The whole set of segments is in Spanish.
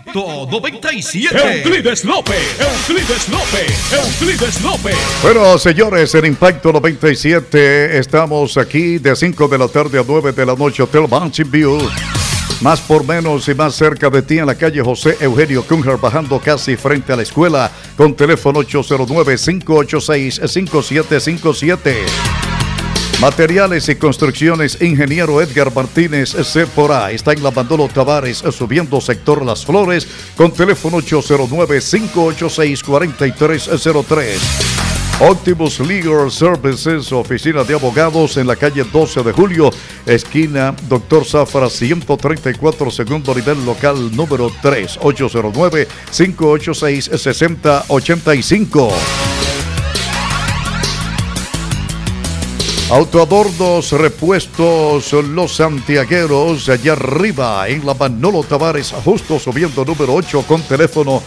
Efecto 97. Euclides López. Bueno, señores, en Impacto 97 estamos aquí de 5 de la tarde a 9 de la noche, Hotel Mountain View. Más por menos y más cerca de ti en la calle José Eugenio Cunha, bajando casi frente a la escuela, con teléfono 809-586-5757. Materiales y construcciones, ingeniero Edgar Martínez Cepora. Está en la Manolo Tavares, subiendo sector Las Flores, con teléfono 809-586-4303. Optimus Legal Services, oficina de abogados en la calle 12 de Julio, esquina Dr. Zafra 134, segundo nivel local número 3, 809-586-6085. Autoadornos, repuestos, Los Santiagueros, allá arriba en la Manolo Tavares, justo subiendo número 8, con teléfono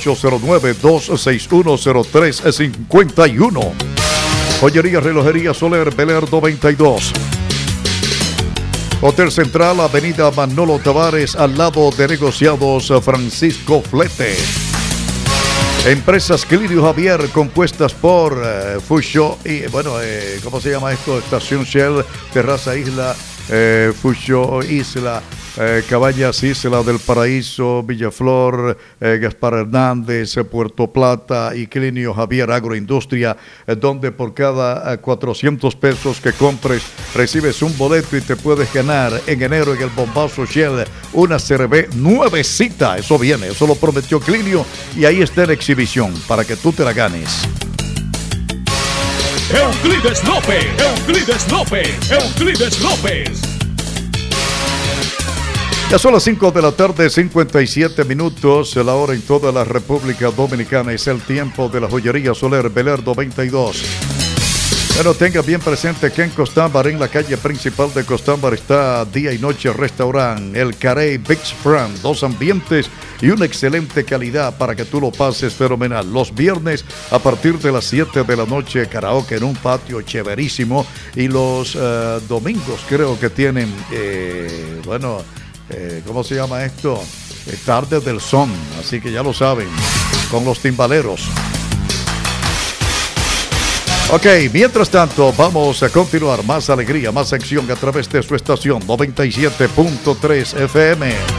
809-261-0351. Joyería, relojería Soler, Beler 92. Hotel Central, avenida Manolo Tavares, al lado de Negociados Francisco Flete. Empresas Clinio Javier, compuestas por Fucho y, ¿cómo se llama esto? Estación Shell, Terraza Isla, Fucho Isla, Cabañas Isla del Paraíso, Villaflor, Gaspar Hernández, Puerto Plata y Clinio Javier Agroindustria, donde por cada 400 pesos que compres recibes un boleto y te puedes ganar en enero en el Bombazo Shell una CRB nuevecita. Eso viene, eso lo prometió Clinio y ahí está en exhibición para que tú te la ganes. Euclides López. Ya son las 5 de la tarde, 57 minutos, la hora en toda la República Dominicana. Es el tiempo de la joyería Soler, Beler 92. Bueno, tenga bien presente que en Costámbar, en la calle principal de Costámbar, está día y noche restaurante El Carey Beach Front. 2 ambientes y una excelente calidad para que tú lo pases fenomenal. Los viernes a partir de las 7 de la noche, karaoke en un patio chéverísimo. Y los domingos creo que tienen, ¿cómo se llama esto? Tarde del Son, así que ya lo saben, con los timbaleros. Ok, mientras tanto, vamos a continuar. Más alegría, más acción a través de su estación 97.3 FM.